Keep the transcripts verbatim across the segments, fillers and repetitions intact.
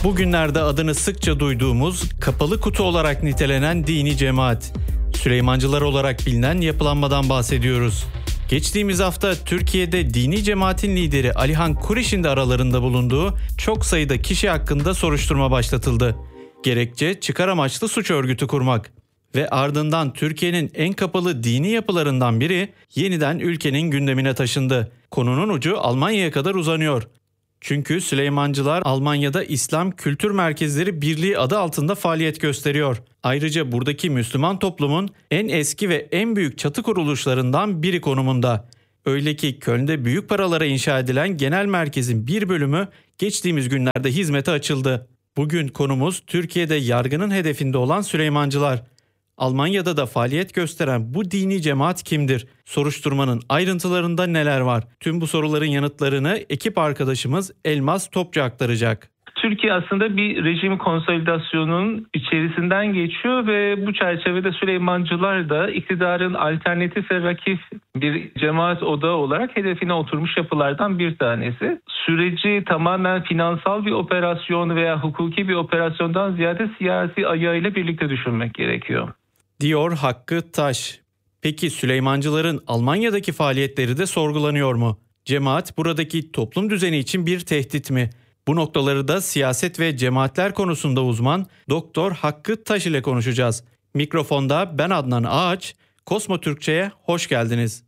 Bugünlerde adını sıkça duyduğumuz, kapalı kutu olarak nitelenen dini cemaat, Süleymancılar olarak bilinen yapılanmadan bahsediyoruz. Geçtiğimiz hafta Türkiye'de dini cemaatin lideri Alihan Kuriş'in de aralarında bulunduğu çok sayıda kişi hakkında soruşturma başlatıldı. Gerekçe çıkar amaçlı suç örgütü kurmak. Ve ardından Türkiye'nin en kapalı dini yapılarından biri yeniden ülkenin gündemine taşındı. Konunun ucu Almanya'ya kadar uzanıyor. Çünkü Süleymancılar Almanya'da İslam Kültür Merkezleri Birliği adı altında faaliyet gösteriyor. Ayrıca buradaki Müslüman toplumun en eski ve en büyük çatı kuruluşlarından biri konumunda. Öyle ki Köln'de büyük paralara inşa edilen genel merkezin bir bölümü geçtiğimiz günlerde hizmete açıldı. Bugün konumuz Türkiye'de yargının hedefinde olan Süleymancılar. Almanya'da da faaliyet gösteren bu dini cemaat kimdir? Soruşturmanın ayrıntılarında neler var? Tüm bu soruların yanıtlarını ekip arkadaşımız Elmas Topçu aktaracak. Türkiye aslında bir rejim konsolidasyonunun içerisinden geçiyor ve bu çerçevede Süleymancılar da iktidarın alternatif ve rakip bir cemaat odağı olarak hedefine oturmuş yapılardan bir tanesi. Süreci tamamen finansal bir operasyon veya hukuki bir operasyondan ziyade siyasi ayağıyla birlikte düşünmek gerekiyor, diyor Hakkı Taş. Peki Süleymancıların Almanya'daki faaliyetleri de sorgulanıyor mu? Cemaat buradaki toplum düzeni için bir tehdit mi? Bu noktaları da siyaset ve cemaatler konusunda uzman Doktor Hakkı Taş ile konuşacağız. Mikrofonda ben Adnan Ağaç, Kosmo Türkçe'ye hoş geldiniz.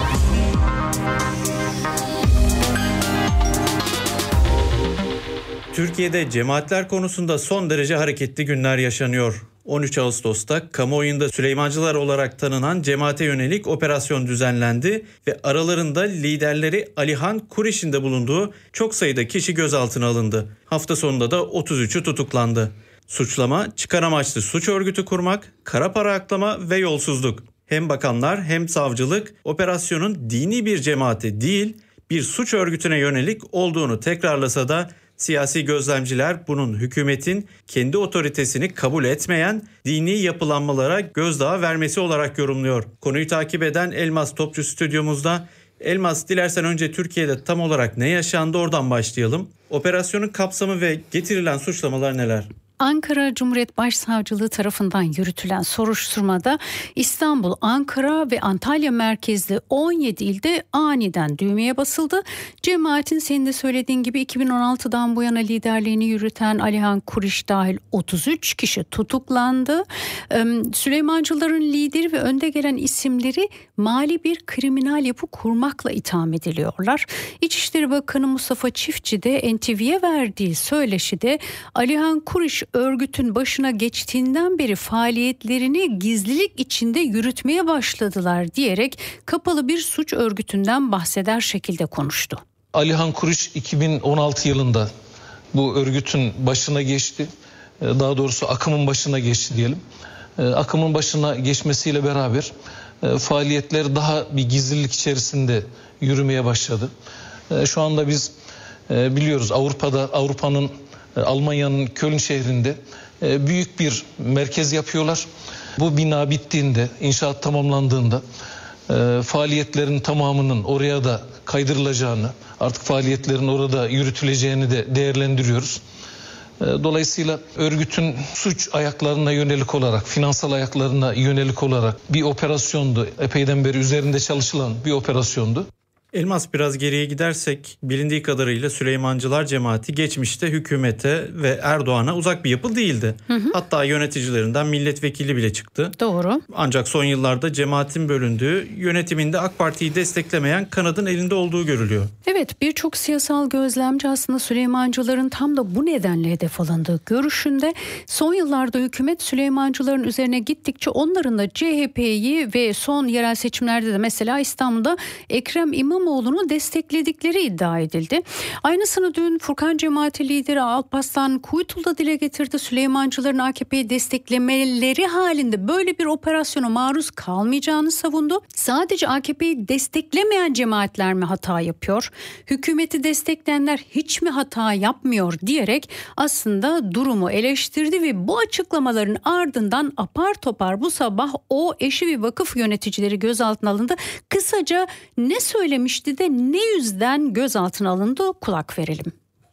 Türkiye'de cemaatler konusunda son derece hareketli günler yaşanıyor. on üç Ağustos'ta kamuoyunda Süleymancılar olarak tanınan cemaate yönelik operasyon düzenlendi ve aralarında liderleri Alihan Kuriş'in de bulunduğu çok sayıda kişi gözaltına alındı. Hafta sonunda da otuz üçü tutuklandı. Suçlama, çıkar amaçlı suç örgütü kurmak, kara para aklama ve yolsuzluk. Hem bakanlar hem savcılık operasyonun dini bir cemaate değil, bir suç örgütüne yönelik olduğunu tekrarlasa da siyasi gözlemciler bunun hükümetin kendi otoritesini kabul etmeyen dini yapılanmalara gözdağı vermesi olarak yorumluyor. Konuyu takip eden Elmas Topçu stüdyomuzda. Elmas, dilersen önce Türkiye'de tam olarak ne yaşandı oradan başlayalım. Operasyonun kapsamı ve getirilen suçlamalar neler? Ankara Cumhuriyet Başsavcılığı tarafından yürütülen soruşturmada İstanbul, Ankara ve Antalya merkezli on yedi ilde aniden düğmeye basıldı. Cemaatin senin de söylediğin gibi iki bin on altıdan bu yana liderliğini yürüten Alihan Kuriş dahil otuz üç kişi tutuklandı. Süleymancıların lideri ve önde gelen isimleri mali bir kriminal yapı kurmakla itham ediliyorlar. İçişleri Bakanı Mustafa Çiftçi de N T V'ye verdiği söyleşide Alihan Kuriş örgütün başına geçtiğinden beri faaliyetlerini gizlilik içinde yürütmeye başladılar diyerek kapalı bir suç örgütünden bahseder şekilde konuştu. Alihan Kuriş iki bin on altı yılında bu örgütün başına geçti. Daha doğrusu akımın başına geçti diyelim. Akımın başına geçmesiyle beraber faaliyetler daha bir gizlilik içerisinde yürümeye başladı. Şu anda biz biliyoruz Avrupa'da, Avrupa'nın, Almanya'nın Köln şehrinde büyük bir merkez yapıyorlar. Bu bina bittiğinde, inşaat tamamlandığında faaliyetlerin tamamının oraya da kaydırılacağını, artık faaliyetlerin orada yürütüleceğini de değerlendiriyoruz. Dolayısıyla örgütün suç ayaklarına yönelik olarak, finansal ayaklarına yönelik olarak bir operasyondu. Epeyden beri üzerinde çalışılan bir operasyondu. Elmas, biraz geriye gidersek bilindiği kadarıyla Süleymancılar cemaati geçmişte hükümete ve Erdoğan'a uzak bir yapı değildi. Hı hı. Hatta yöneticilerinden milletvekili bile çıktı. Doğru. Ancak son yıllarda cemaatin bölündüğü, yönetiminde AK Parti'yi desteklemeyen kanadın elinde olduğu görülüyor. Evet, birçok siyasal gözlemci aslında Süleymancıların tam da bu nedenle hedef alındığı görüşünde. Son yıllarda hükümet Süleymancıların üzerine gittikçe onların da C H P'yi ve son yerel seçimlerde de mesela İstanbul'da Ekrem İmamoğlu İmamoğlu'nu destekledikleri iddia edildi. Aynısını dün Furkan Cemaati lideri Alparslan Kuytul da dile getirdi. Süleymancıların A K P'yi desteklemeleri halinde böyle bir operasyona maruz kalmayacağını savundu. Sadece A K P'yi desteklemeyen cemaatler mi hata yapıyor? Hükümeti destekleyenler hiç mi hata yapmıyor diyerek aslında durumu eleştirdi ve bu açıklamaların ardından apar topar bu sabah o eşi ve vakıf yöneticileri gözaltına alındı. Kısaca ne söylemişti de ne yüzden gözaltına alındı, kulak verelim.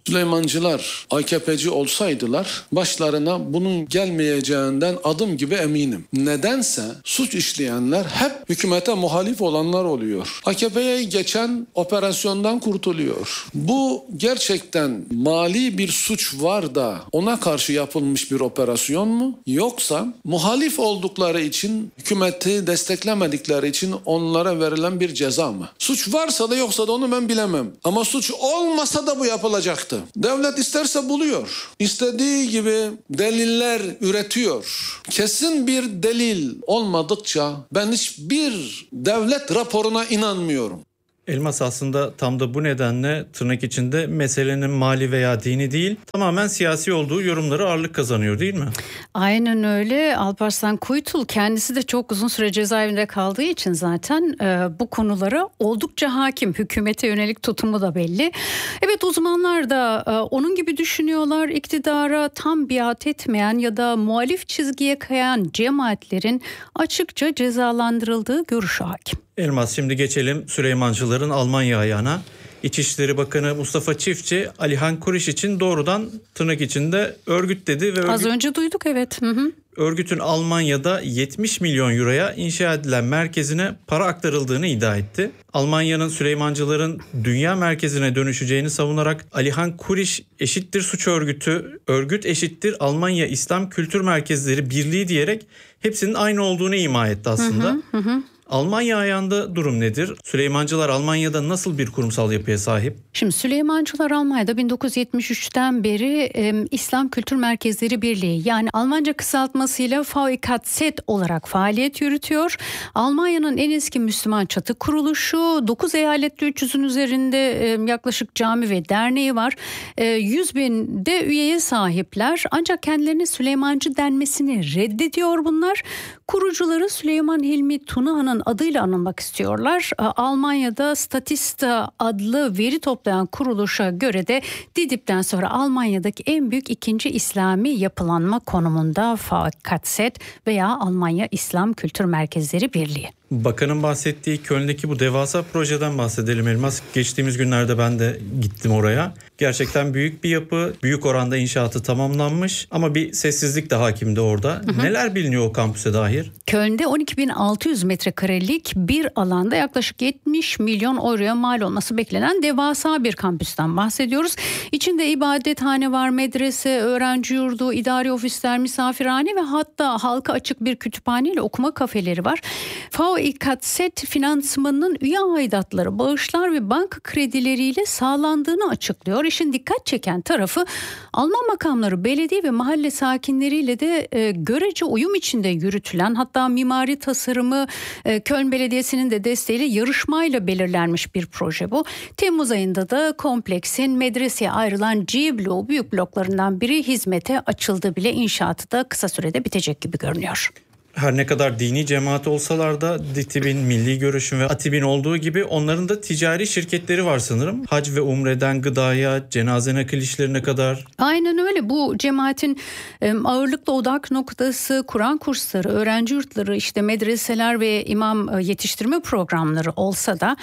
Süleymancılar A K P'ci olsaydılar başlarına bunun gelmeyeceğinden adım gibi eminim. Nedense suç işleyenler hep hükümete muhalif olanlar oluyor. A K P'ye geçen operasyondan kurtuluyor. Bu gerçekten mali bir suç var da ona karşı yapılmış bir operasyon mu? Yoksa muhalif oldukları için, hükümeti desteklemedikleri için onlara verilen bir ceza mı? Suç varsa da yoksa da onu ben bilemem. Ama suç olmasa da bu yapılacaktı. Devlet isterse buluyor. İstediği gibi deliller üretiyor. Kesin bir delil olmadıkça ben hiçbir devlet raporuna inanmıyorum. Elmas aslında tam da bu nedenle tırnak içinde meselenin mali veya dini değil, tamamen siyasi olduğu yorumları ağırlık kazanıyor, değil mi? Aynen öyle. Alparslan Kuytul kendisi de çok uzun süre cezaevinde kaldığı için zaten e, bu konulara oldukça hakim. Hükümete yönelik tutumu da belli. Evet, uzmanlar da e, onun gibi düşünüyorlar. İktidara tam biat etmeyen ya da muhalif çizgiye kayan cemaatlerin açıkça cezalandırıldığı görüşü hakim. Elmas, şimdi geçelim Süleymancıların Almanya ayağına. İçişleri Bakanı Mustafa Çiftçi, Alihan Kuriş için doğrudan tırnak içinde örgüt dedi ve örgüt, az önce duyduk evet. Hı hı. Örgütün Almanya'da yetmiş milyon euroya inşa edilen merkezine para aktarıldığını iddia etti. Almanya'nın Süleymancıların dünya merkezine dönüşeceğini savunarak Alihan Kuriş eşittir suç örgütü, örgüt eşittir Almanya İslam Kültür Merkezleri Birliği diyerek hepsinin aynı olduğunu ima etti aslında. Hı hı hı. Almanya ayağında durum nedir? Süleymancılar Almanya'da nasıl bir kurumsal yapıya sahip? Şimdi Süleymancılar Almanya'da bin dokuz yüz yetmiş üçten beri e, İslam Kültür Merkezleri Birliği, yani Almanca kısaltmasıyla V K Z olarak faaliyet yürütüyor. Almanya'nın en eski Müslüman çatı kuruluşu. dokuz eyalette üç yüzün üzerinde e, yaklaşık cami ve derneği var. E, yüz bin de üyeye sahipler. Ancak kendilerine Süleymancı denmesini reddediyor bunlar. Kurucuları Süleyman Hilmi Tunahan'ın adıyla anılmak istiyorlar. Almanya'da Statista adlı veri toplayan kuruluşa göre de DİDİB'den sonra Almanya'daki en büyük ikinci İslami yapılanma konumunda V K Z veya Almanya İslam Kültür Merkezleri Birliği. Bakanın bahsettiği Köln'deki bu devasa projeden bahsedelim Elmas. Geçtiğimiz günlerde ben de gittim oraya. Gerçekten büyük bir yapı, büyük oranda inşaatı tamamlanmış ama bir sessizlik de hakimdi orada. Hı hı. Neler biliniyor o kampüse dair? Köln'de on iki bin altı yüz metrekarelik bir alanda yaklaşık yetmiş milyon euroya mal olması beklenen devasa bir kampüsten bahsediyoruz. İçinde ibadethane var, medrese, öğrenci yurdu, idari ofisler, misafirhane ve hatta halka açık bir kütüphane ile okuma kafeleri var. V K Z finansmanının üye aidatları, bağışlar ve banka kredileriyle sağlandığını açıklıyor. İşin dikkat çeken tarafı Alman makamları, belediye ve mahalle sakinleriyle de e, görece uyum içinde yürütülen, hatta mimari tasarımı e, Köln Belediyesi'nin de desteğiyle yarışmayla belirlenmiş bir proje bu. Temmuz ayında da kompleksin medreseye ayrılan G bloğu büyük bloklarından biri hizmete açıldı bile. İnşaatı da kısa sürede bitecek gibi görünüyor. Her ne kadar dini cemaat olsalar da DİTİB'in, Milli Görüş'ün ve ATİB'in olduğu gibi onların da ticari şirketleri var sanırım. Hac ve umreden gıdaya, cenaze nakil işlerine kadar. Aynen öyle. Bu cemaatin ağırlıklı odak noktası Kur'an kursları, öğrenci yurtları, işte medreseler ve imam yetiştirme programları olsa da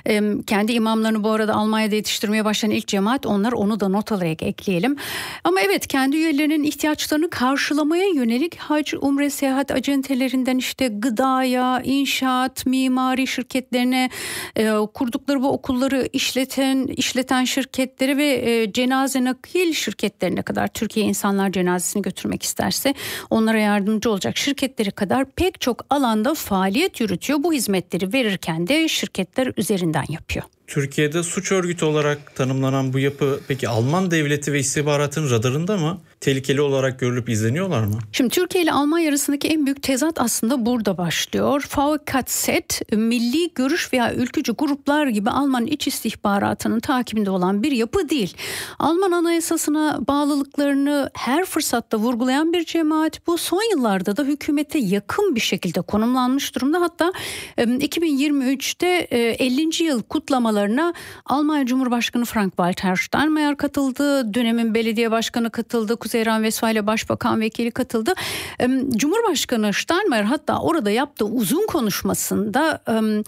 kendi imamlarını bu arada Almanya'da yetiştirmeye başlayan ilk cemaat onlar, onu da not alarak ekleyelim. Ama evet, kendi üyelerinin ihtiyaçlarını karşılamaya yönelik hac, umre, seyahat acentelerinden işte gıdaya, inşaat, mimari şirketlerine, e, kurdukları bu okulları işleten işleten şirketleri ve e, cenaze nakil şirketlerine kadar, Türkiye insanlar cenazesini götürmek isterse onlara yardımcı olacak şirketlere kadar pek çok alanda faaliyet yürütüyor. Bu hizmetleri verirken de şirketler üzerinden yapıyor. Türkiye'de suç örgütü olarak tanımlanan bu yapı peki Alman devleti ve istihbaratın radarında mı? Tehlikeli olarak görülüp izleniyorlar mı? Şimdi Türkiye ile Almanya arasındaki en büyük tezat aslında burada başlıyor. V K Z, milli görüş veya ülkücü gruplar gibi Alman iç istihbaratının takibinde olan bir yapı değil. Alman anayasasına bağlılıklarını her fırsatta vurgulayan bir cemaat. Bu son yıllarda da hükümete yakın bir şekilde konumlanmış durumda. Hatta iki bin yirmi üçte ellinci yıl kutlamaları çalışmalarına Almanya Cumhurbaşkanı Frank-Walter Steinmeier katıldı. Dönemin belediye başkanı katıldı. Kuzey Ren-Vesfalya Başbakan Vekili katıldı. Cumhurbaşkanı Steinmeier hatta orada yaptığı uzun konuşmasında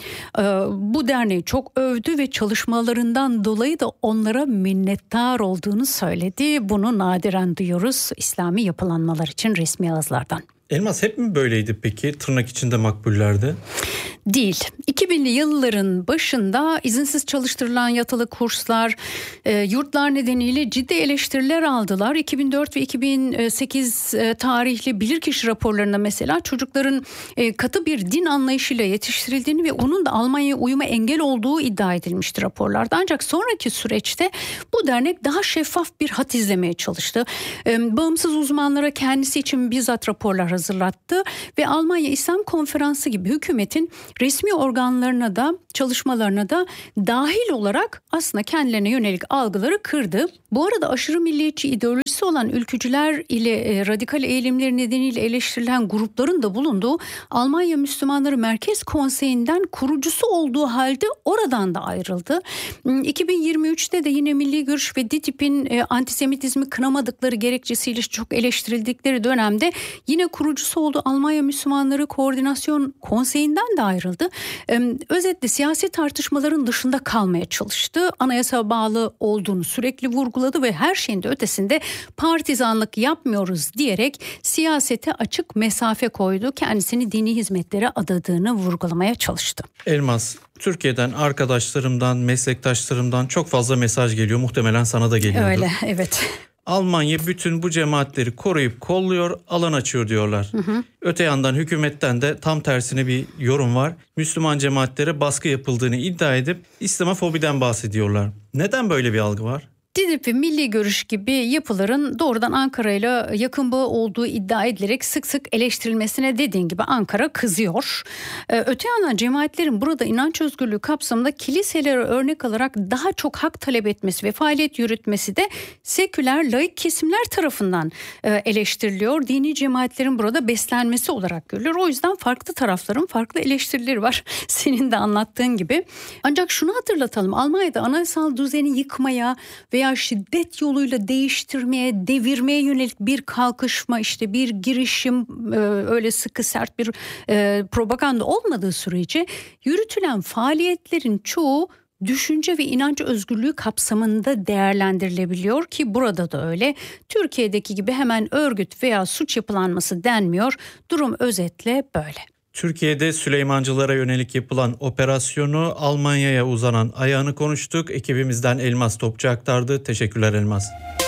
bu derneği çok övdü ve çalışmalarından dolayı da onlara minnettar olduğunu söyledi. Bunu nadiren duyuyoruz İslami yapılanmalar için resmi ağızlardan. Elmas hep mi böyleydi peki? Tırnak içinde makbullerde. Değil. iki binli yılların başında izinsiz çalıştırılan yatılı kurslar, e, yurtlar nedeniyle ciddi eleştiriler aldılar. iki bin dört ve iki bin sekiz e, tarihli bilirkişi raporlarında mesela çocukların e, katı bir din anlayışıyla yetiştirildiğini ve onun da Almanya'ya uyuma engel olduğu iddia edilmişti raporlarda. Ancak sonraki süreçte bu dernek daha şeffaf bir hat izlemeye çalıştı. E, bağımsız uzmanlara kendisi için bizzat raporlar hazırlattı ve Almanya İslam Konferansı gibi hükümetin resmi organlarına da çalışmalarına da dahil olarak aslında kendilerine yönelik algıları kırdı. Bu arada aşırı milliyetçi ideolojisi olan ülkücüler ile e, radikal eğilimleri nedeniyle eleştirilen grupların da bulunduğu Almanya Müslümanları Merkez Konseyi'nden kurucusu olduğu halde oradan da ayrıldı. iki bin yirmi üçte de yine Milli Görüş ve D İ T İ P'in e, antisemitizmi kınamadıkları gerekçesiyle çok eleştirildikleri dönemde yine kurucusu olduğu Almanya Müslümanları Koordinasyon Konseyi'nden de ayrıldı. E, özetle siyasi tartışmaların dışında kalmaya çalıştı. Anayasa bağlı olduğunu sürekli vurguladı ve her şeyin de ötesinde partizanlık yapmıyoruz diyerek siyasete açık mesafe koydu. Kendisini dini hizmetlere adadığını vurgulamaya çalıştı. Elmas, Türkiye'den arkadaşlarımdan, meslektaşlarımdan çok fazla mesaj geliyor. Muhtemelen sana da geliyordur. Öyle, evet. Almanya bütün bu cemaatleri koruyup kolluyor, alan açıyor diyorlar. Hı hı. Öte yandan hükümetten de tam tersine bir yorum var. Müslüman cemaatlere baskı yapıldığını iddia edip İslamofobiden bahsediyorlar. Neden böyle bir algı var? D İ T İ P, Milli Görüş gibi yapıların doğrudan Ankara'yla yakın bağı olduğu iddia edilerek sık sık eleştirilmesine dediğin gibi Ankara kızıyor. Ee, öte yandan cemaatlerin burada inanç özgürlüğü kapsamında kiliselere örnek alarak daha çok hak talep etmesi ve faaliyet yürütmesi de seküler laik kesimler tarafından e, eleştiriliyor. Dini cemaatlerin burada beslenmesi olarak görülüyor. O yüzden farklı tarafların farklı eleştirileri var. Senin de anlattığın gibi. Ancak şunu hatırlatalım. Almanya'da anayasal düzeni yıkmaya ve veya şiddet yoluyla değiştirmeye, devirmeye yönelik bir kalkışma, işte bir girişim, öyle sıkı sert bir propaganda olmadığı sürece yürütülen faaliyetlerin çoğu düşünce ve inanç özgürlüğü kapsamında değerlendirilebiliyor ki burada da öyle. Türkiye'deki gibi hemen örgüt veya suç yapılanması denmiyor. Durum özetle böyle. Türkiye'de Süleymancılara yönelik yapılan operasyonu, Almanya'ya uzanan ayağını konuştuk. Ekibimizden Elmas Topçu aktardı. Teşekkürler Elmas.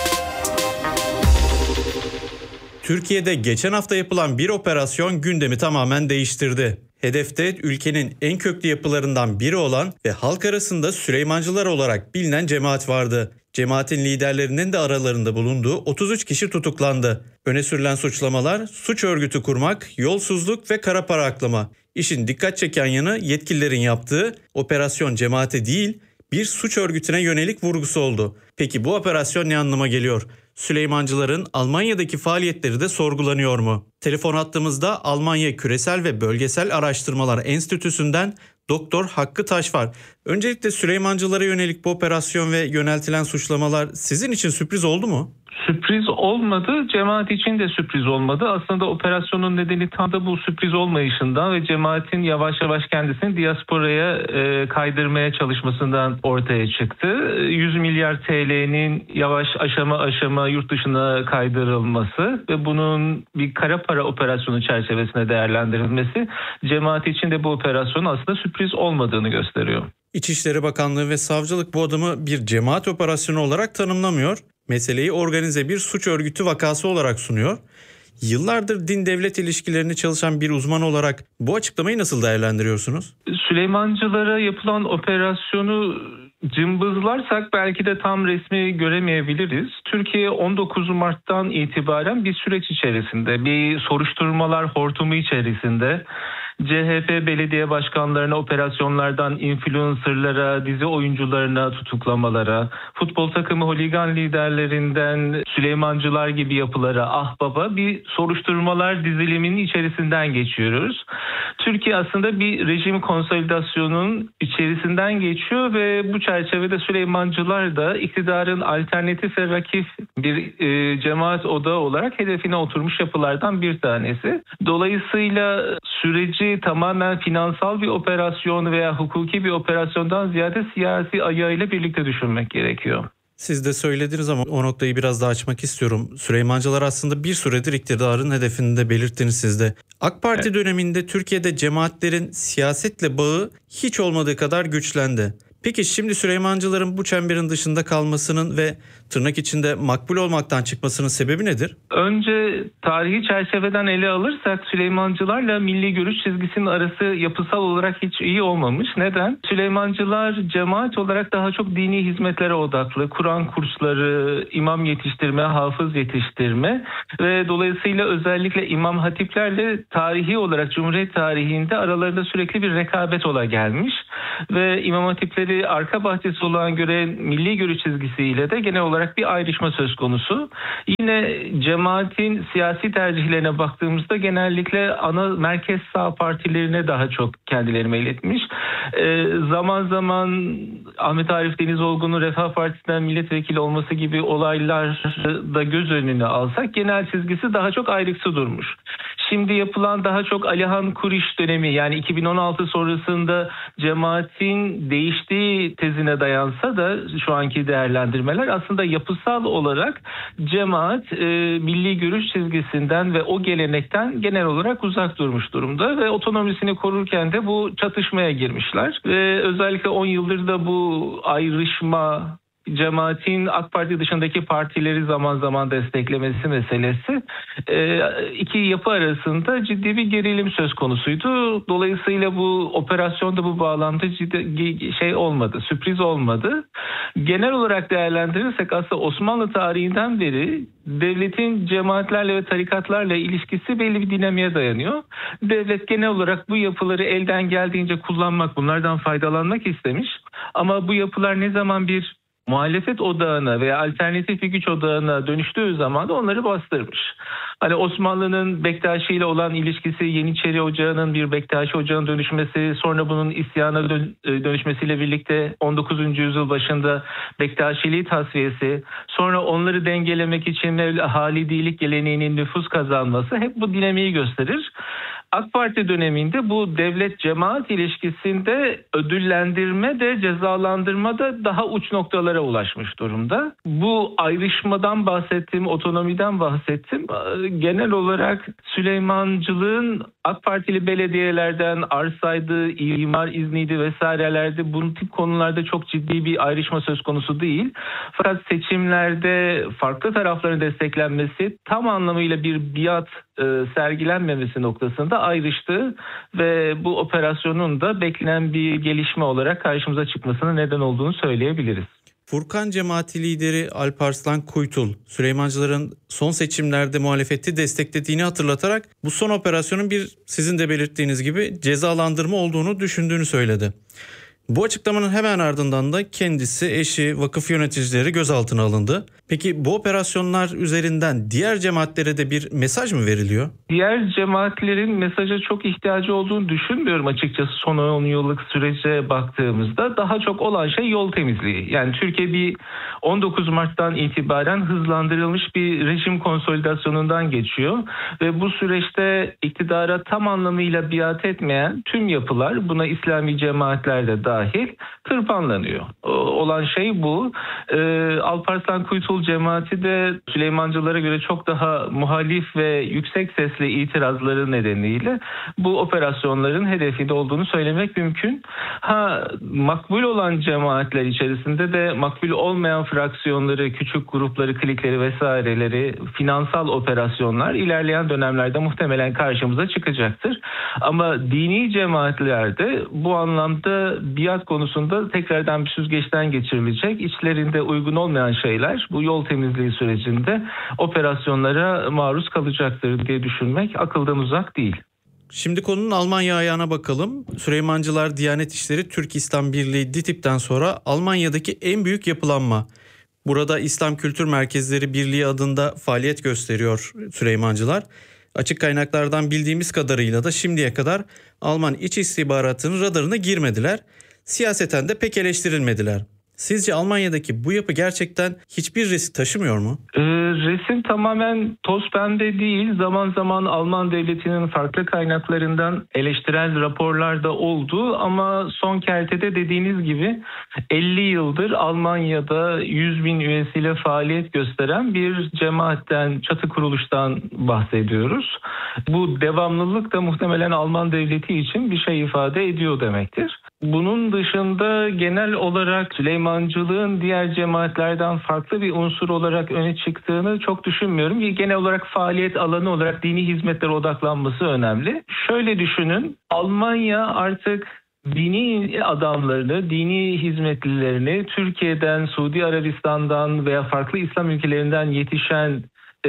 Türkiye'de geçen hafta yapılan bir operasyon gündemi tamamen değiştirdi. Hedefte ülkenin en köklü yapılarından biri olan ve halk arasında Süleymancılar olarak bilinen cemaat vardı. Cemaatin liderlerinin de aralarında bulunduğu otuz üç kişi tutuklandı. Öne sürülen suçlamalar suç örgütü kurmak, yolsuzluk ve kara para aklama. İşin dikkat çeken yanı yetkililerin yaptığı operasyon cemaate değil bir suç örgütüne yönelik vurgusu oldu. Peki bu operasyon ne anlama geliyor? Süleymancıların Almanya'daki faaliyetleri de sorgulanıyor mu? Telefon hattımızda Almanya Küresel ve Bölgesel Araştırmalar Enstitüsü'nden Doktor Hakkı Taş var. Öncelikle Süleymancılara yönelik bu operasyon ve yöneltilen suçlamalar sizin için sürpriz oldu mu? Sürpriz olmadı, cemaat için de sürpriz olmadı. Aslında operasyonun nedeni tam da bu sürpriz olmayışından ve cemaatin yavaş yavaş kendisini diasporaya e, kaydırmaya çalışmasından ortaya çıktı. yüz milyar T L'nin yavaş aşama aşama yurt dışına kaydırılması ve bunun bir kara para operasyonu çerçevesinde değerlendirilmesi cemaat için de bu operasyonun aslında sürpriz olmadığını gösteriyor. İçişleri Bakanlığı ve savcılık bu adımı bir cemaat operasyonu olarak tanımlamıyor. Meseleyi organize bir suç örgütü vakası olarak sunuyor. Yıllardır din devlet ilişkilerini çalışan bir uzman olarak bu açıklamayı nasıl değerlendiriyorsunuz? Süleymancılara yapılan operasyonu cımbızlarsak belki de tam resmi göremeyebiliriz. Türkiye on dokuz Mart'tan itibaren bir süreç içerisinde, bir soruşturmalar hortumu içerisinde C H P belediye başkanlarına operasyonlardan influencerlara, dizi oyuncularına tutuklamalara, futbol takımı holigan liderlerinden Süleymancılar gibi yapılara, ahbaba bir soruşturmalar diziliminin içerisinden geçiyoruz. Türkiye aslında bir rejim konsolidasyonunun içerisinden geçiyor ve bu çerçevede Süleymancılar da iktidarın alternatif ve rakip bir e, cemaat odağı olarak hedefine oturmuş yapılardan bir tanesi. Dolayısıyla süreci tamamen finansal bir operasyon veya hukuki bir operasyondan ziyade siyasi ayağıyla birlikte düşünmek gerekiyor. Siz de söylediniz ama o noktayı biraz daha açmak istiyorum. Süleymancılar aslında bir süredir iktidarın hedefini de belirttiniz siz de. AK Parti evet. döneminde Türkiye'de cemaatlerin siyasetle bağı hiç olmadığı kadar güçlendi. Peki şimdi Süleymancıların bu çemberin dışında kalmasının ve tırnak içinde makbul olmaktan çıkmasının sebebi nedir? Önce tarihi çerçeveden ele alırsak Süleymancılarla milli görüş çizgisinin arası yapısal olarak hiç iyi olmamış. Neden? Süleymancılar cemaat olarak daha çok dini hizmetlere odaklı. Kur'an kursları, imam yetiştirme, hafız yetiştirme ve dolayısıyla özellikle imam hatiplerle tarihi olarak Cumhuriyet tarihinde aralarında sürekli bir rekabet ola gelmiş. Ve imam hatipleri arka bahçesi olan göre milli görüş çizgisiyle de genel olarak bir ayrışma söz konusu. Yine cemaatin siyasi tercihlerine baktığımızda genellikle ana merkez sağ partilerine daha çok kendileri meyletmiş. Ee, zaman zaman Ahmet Arif Denizoğlu'nun Refah Partisi'nden milletvekili olması gibi olaylar da göz önüne alsak genel çizgisi daha çok ayrıksı durmuş. Şimdi yapılan daha çok Alihan Kuriş dönemi yani iki bin on altı sonrasında cemaatin değiştiği tezine dayansa da şu anki değerlendirmeler aslında yapısal olarak cemaat e, milli görüş çizgisinden ve o gelenekten genel olarak uzak durmuş durumda ve otonomisini korurken de bu çatışmaya girmişler. Ve özellikle on yıldır da bu ayrışma cemaatin AK Parti dışındaki partileri zaman zaman desteklemesi meselesi e, iki yapı arasında ciddi bir gerilim söz konusuydu. Dolayısıyla bu operasyonda bu bağlamda ciddi şey olmadı, sürpriz olmadı. Genel olarak değerlendirirsek aslında Osmanlı tarihinden beri devletin cemaatlerle ve tarikatlarla ilişkisi belli bir dinamiğe dayanıyor. Devlet genel olarak bu yapıları elden geldiğince kullanmak, bunlardan faydalanmak istemiş. Ama bu yapılar ne zaman bir muhalefet odağına veya alternatif bir güç odağına dönüştüğü zaman da onları bastırmış. Hani Osmanlı'nın Bektaşi ile olan ilişkisi, Yeniçeri Ocağı'nın bir Bektaşi Ocağı'nın dönüşmesi, sonra bunun isyana dönüşmesiyle birlikte on dokuzuncu yüzyıl başında Bektaşiliği tasfiyesi, sonra onları dengelemek için Halidilik geleneğinin nüfuz kazanması hep bu dinamiği gösterir. AK Parti döneminde bu devlet-cemaat ilişkisinde ödüllendirme de cezalandırma da daha uç noktalara ulaşmış durumda. Bu ayrışmadan bahsettim, otonomiden bahsettim. Genel olarak Süleymancılığın AK Partili belediyelerden arsaydı, imar izniydi vesairelerde bu tip konularda çok ciddi bir ayrışma söz konusu değil. Fakat seçimlerde farklı tarafların desteklenmesi tam anlamıyla bir biat e, sergilenmemesi noktasında ayrıştı ve bu operasyonun da beklenen bir gelişme olarak karşımıza çıkmasına neden olduğunu söyleyebiliriz. Furkan Cemaati lideri Alparslan Kuytul, Süleymancıların son seçimlerde muhalefeti desteklediğini hatırlatarak bu son operasyonun bir sizin de belirttiğiniz gibi cezalandırma olduğunu düşündüğünü söyledi. Bu açıklamanın hemen ardından da kendisi, eşi, vakıf yöneticileri gözaltına alındı. Peki bu operasyonlar üzerinden diğer cemaatlere de bir mesaj mı veriliyor? Diğer cemaatlerin mesaja çok ihtiyacı olduğunu düşünmüyorum açıkçası son on yıllık sürece baktığımızda. Daha çok olan şey yol temizliği. Yani Türkiye bir on dokuz Mart'tan itibaren hızlandırılmış bir rejim konsolidasyonundan geçiyor. Ve bu süreçte iktidara tam anlamıyla biat etmeyen tüm yapılar, buna İslami cemaatler de dahil, tırpanlanıyor. Olan şey bu. Ee, Alparslan Kuytul cemaati de Süleymancılara göre çok daha muhalif ve yüksek sesli itirazları nedeniyle bu operasyonların hedefinde olduğunu söylemek mümkün. Ha, makbul olan cemaatler içerisinde de makbul olmayan fraksiyonları, küçük grupları, klikleri vesaireleri, finansal operasyonlar ilerleyen dönemlerde muhtemelen karşımıza çıkacaktır. Ama dini cemaatlerde bu anlamda biat konusunda tekrardan bir süzgeçten geçirilecek. İçlerinde uygun olmayan şeyler bu yol temizliği sürecinde operasyonlara maruz kalacaktır diye düşünmek akıldan uzak değil. Şimdi konunun Almanya ayağına bakalım. Süleymancılar Diyanet İşleri Türk İslam Birliği D İ T İ B'den sonra Almanya'daki en büyük yapılanma. Burada İslam Kültür Merkezleri Birliği adında faaliyet gösteriyor Süleymancılar. Açık kaynaklardan bildiğimiz kadarıyla da şimdiye kadar Alman iç istihbaratının radarına girmediler. Siyaseten de pek eleştirilmediler. Sizce Almanya'daki bu yapı gerçekten hiçbir risk taşımıyor mu? Ee, resim tamamen toz pembe değil. Zaman zaman Alman devletinin farklı kaynaklarından eleştirel raporlar da oldu. Ama son kertede dediğiniz gibi elli yıldır Almanya'da yüz bin üyesiyle faaliyet gösteren bir cemaatten, çatı kuruluştan bahsediyoruz. Bu devamlılık da muhtemelen Alman devleti için bir şey ifade ediyor demektir. Bunun dışında genel olarak Süleymancılığın diğer cemaatlerden farklı bir unsur olarak öne çıktığını çok düşünmüyorum. Genel olarak faaliyet alanı olarak dini hizmetlere odaklanması önemli. Şöyle düşünün, Almanya artık dini adamlarını, dini hizmetlilerini Türkiye'den, Suudi Arabistan'dan veya farklı İslam ülkelerinden yetişen E,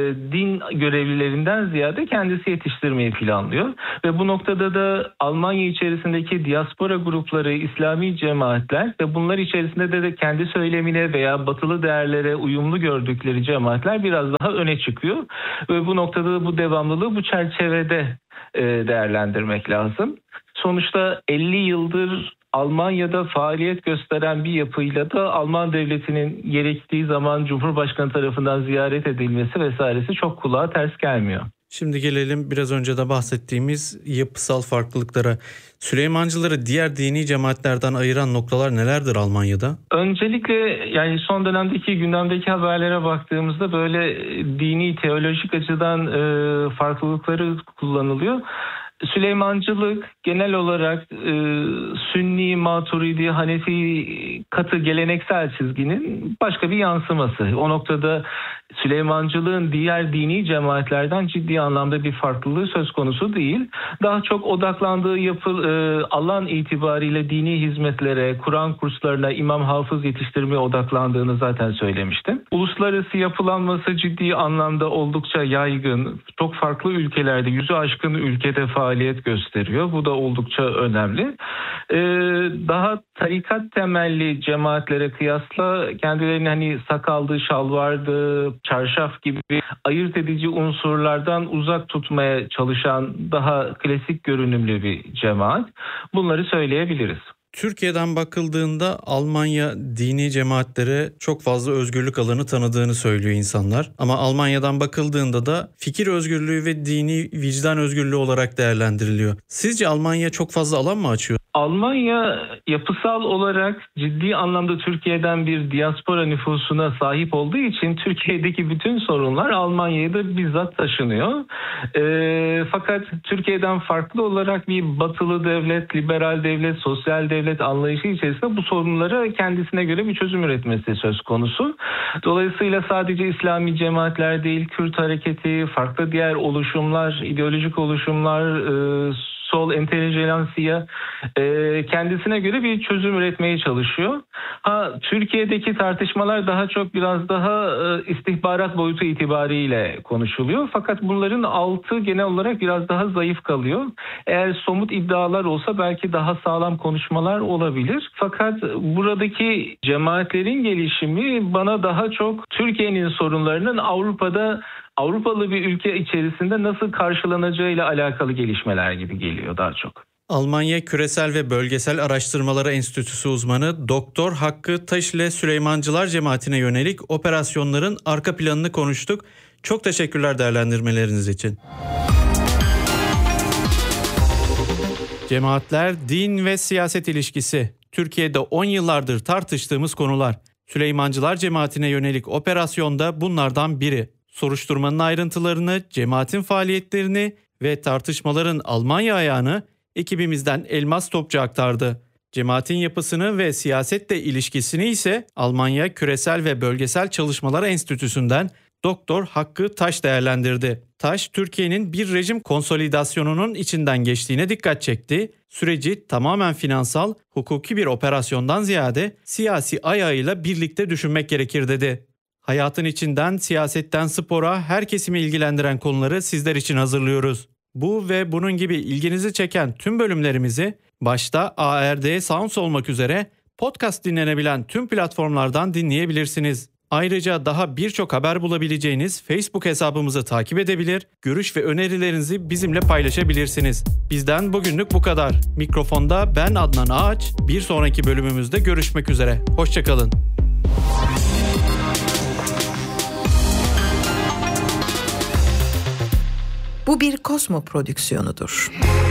din görevlilerinden ziyade kendisi yetiştirmeyi planlıyor. Ve bu noktada da Almanya içerisindeki diaspora grupları, İslami cemaatler ve bunlar içerisinde de, de kendi söylemine veya batılı değerlere uyumlu gördükleri cemaatler biraz daha öne çıkıyor. Ve bu noktada da bu devamlılığı bu çerçevede e, değerlendirmek lazım. Sonuçta elli yıldır Almanya'da faaliyet gösteren bir yapıyla da Alman devletinin gerektiği zaman Cumhurbaşkanı tarafından ziyaret edilmesi vesairesi çok kulağa ters gelmiyor. Şimdi gelelim biraz önce de bahsettiğimiz yapısal farklılıklara. Süleymancıları diğer dini cemaatlerden ayıran noktalar nelerdir Almanya'da? Öncelikle yani son dönemdeki gündemdeki haberlere baktığımızda böyle dini, teolojik açıdan e, farklılıkları kullanılıyor. Süleymancılık genel olarak e, Sünni, Maturidi, Hanefi katı geleneksel çizginin başka bir yansıması. O noktada Süleymancılığın diğer dini cemaatlerden ciddi anlamda bir farklılığı söz konusu değil. Daha çok odaklandığı yapı e, alan itibariyle dini hizmetlere, Kur'an kurslarına, imam hafız yetiştirmeye odaklandığını zaten söylemiştim. Uluslararası yapılanması ciddi anlamda oldukça yaygın. Çok farklı ülkelerde, yüzü aşkın ülkede faaliyet gösteriyor. Bu da oldukça önemli. Ee, daha tarikat temelli cemaatlere kıyasla kendilerini hani sakaldı, şalvardı, çarşaf gibi ayırt edici unsurlardan uzak tutmaya çalışan daha klasik görünümlü bir cemaat. Bunları söyleyebiliriz. Türkiye'den bakıldığında Almanya dini cemaatlere çok fazla özgürlük alanı tanıdığını söylüyor insanlar. Ama Almanya'dan bakıldığında da fikir özgürlüğü ve dini vicdan özgürlüğü olarak değerlendiriliyor. Sizce Almanya çok fazla alan mı açıyor? Almanya yapısal olarak ciddi anlamda Türkiye'den bir diaspora nüfusuna sahip olduğu için Türkiye'deki bütün sorunlar Almanya'ya da bizzat taşınıyor. E, fakat Türkiye'den farklı olarak bir batılı devlet, liberal devlet, sosyal devlet anlayışı içerisinde bu sorunlara kendisine göre bir çözüm üretmesi söz konusu. Dolayısıyla sadece İslami cemaatler değil, Kürt hareketi, farklı diğer oluşumlar, ideolojik oluşumlar, e, sol entelejansiya e, kendisine göre bir çözüm üretmeye çalışıyor. Ha, Türkiye'deki tartışmalar daha çok biraz daha e, istihbarat boyutu itibariyle konuşuluyor. Fakat bunların altı genel olarak biraz daha zayıf kalıyor. Eğer somut iddialar olsa belki daha sağlam konuşmalar olabilir. Fakat buradaki cemaatlerin gelişimi bana daha çok Türkiye'nin sorunlarının Avrupa'da Avrupalı bir ülke içerisinde nasıl karşılanacağıyla alakalı gelişmeler gibi geliyor daha çok. Almanya Küresel ve Bölgesel Araştırmaları Enstitüsü uzmanı Doktor Hakkı Taş ile Süleymancılar Cemaati'ne yönelik operasyonların arka planını konuştuk. Çok teşekkürler değerlendirmeleriniz için. Cemaatler, din ve siyaset ilişkisi. Türkiye'de on yıllardır tartıştığımız konular. Süleymancılar Cemaati'ne yönelik operasyonda bunlardan biri. Soruşturmanın ayrıntılarını, cemaatin faaliyetlerini ve tartışmaların Almanya ayağını ekibimizden Elmas Topçu aktardı. Cemaatin yapısını ve siyasetle ilişkisini ise Almanya Küresel ve Bölgesel Çalışmalar Enstitüsü'nden Doktor Hakkı Taş değerlendirdi. Taş, Türkiye'nin bir rejim konsolidasyonunun içinden geçtiğine dikkat çekti. Süreci tamamen finansal, hukuki bir operasyondan ziyade siyasi ayağıyla birlikte düşünmek gerekir dedi. Hayatın içinden, siyasetten spora her kesimi ilgilendiren konuları sizler için hazırlıyoruz. Bu ve bunun gibi ilginizi çeken tüm bölümlerimizi başta A R D Sounds olmak üzere podcast dinlenebilen tüm platformlardan dinleyebilirsiniz. Ayrıca daha birçok haber bulabileceğiniz Facebook hesabımızı takip edebilir, görüş ve önerilerinizi bizimle paylaşabilirsiniz. Bizden bugünlük bu kadar. Mikrofonda ben Adnan Ağaç. Bir sonraki bölümümüzde görüşmek üzere. Hoşçakalın. Bu bir Kozmo prodüksiyonudur.